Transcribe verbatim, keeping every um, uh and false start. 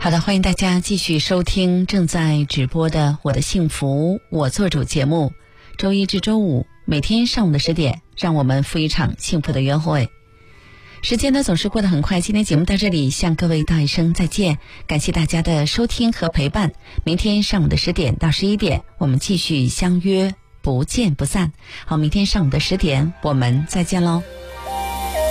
好的，欢迎大家继续收听正在直播的《我的幸福我做主》节目，周一至周五每天上午的十点，让我们赴一场幸福的约会。时间呢总是过得很快，今天节目到这里向各位道一声再见，感谢大家的收听和陪伴。明天上午的十点到十一点，我们继续相约，不见不散。好，明天上午的十点，我们再见喽。